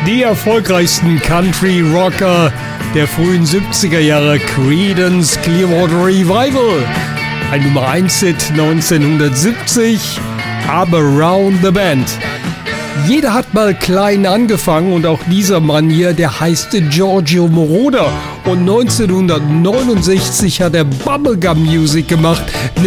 Die erfolgreichsten Country-Rocker der frühen 70er Jahre, Creedence Clearwater Revival. Ein Nummer 1-Hit 1970, aber Around the Bend. Jeder hat mal klein angefangen und auch dieser Mann hier, der heißt Giorgio Moroder. Und 1969 hat er Bubblegum Music gemacht,